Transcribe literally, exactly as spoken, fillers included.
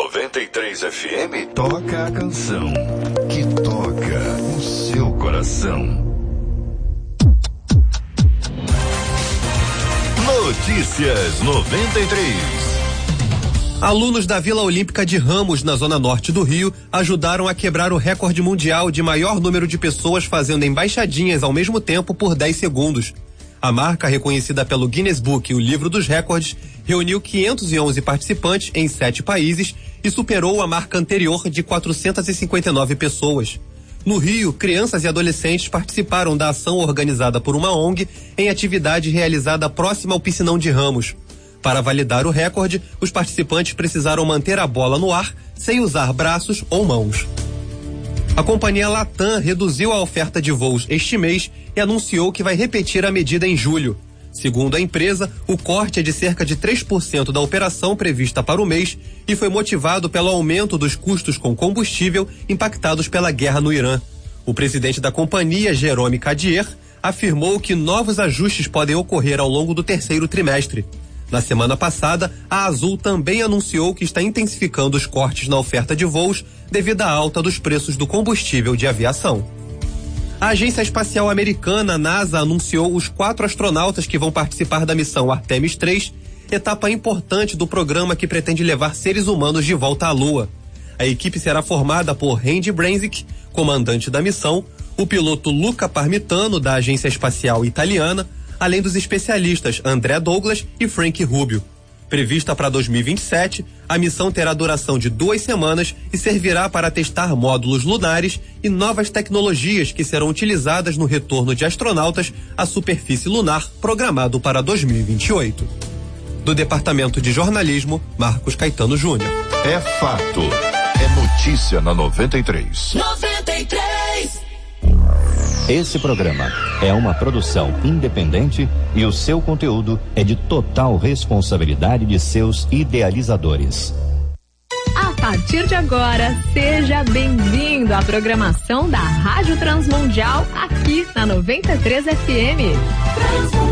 noventa e três F M toca a canção que toca o seu coração. Notícias noventa e três. Alunos da Vila Olímpica de Ramos, na zona norte do Rio, ajudaram a quebrar o recorde mundial de maior número de pessoas fazendo embaixadinhas ao mesmo tempo por dez segundos. A marca, reconhecida pelo Guinness Book e o Livro dos Recordes, reuniu quinhentos e onze participantes em sete países e superou a marca anterior de quatrocentas e cinquenta e nove pessoas. No Rio, crianças e adolescentes participaram da ação organizada por uma O N G em atividade realizada próxima ao Piscinão de Ramos. Para validar o recorde, os participantes precisaram manter a bola no ar sem usar braços ou mãos. A companhia Latam reduziu a oferta de voos este mês e anunciou que vai repetir a medida em julho. Segundo a empresa, o corte é de cerca de três por cento da operação prevista para o mês e foi motivado pelo aumento dos custos com combustível impactados pela guerra no Irã. O presidente da companhia, Jerome Cadier, afirmou que novos ajustes podem ocorrer ao longo do terceiro trimestre. Na semana passada, a Azul também anunciou que está intensificando os cortes na oferta de voos devido à alta dos preços do combustível de aviação. A Agência Espacial Americana, NASA, anunciou os quatro astronautas que vão participar da missão Artemis três, etapa importante do programa que pretende levar seres humanos de volta à Lua. A equipe será formada por Randy Brenzig, comandante da missão, o piloto Luca Parmitano, da Agência Espacial Italiana, além dos especialistas André Douglas e Frank Rubio. Prevista para dois mil e vinte e sete, a missão terá duração de duas semanas e servirá para testar módulos lunares e novas tecnologias que serão utilizadas no retorno de astronautas à superfície lunar, programado para dois mil e vinte e oito. Do Departamento de Jornalismo, Marcos Caetano Júnior. É fato. É notícia na noventa e três. noventa e três. Esse programa é uma produção independente e o seu conteúdo é de total responsabilidade de seus idealizadores. A partir de agora, seja bem-vindo à programação da Rádio Transmundial aqui na noventa e três F M.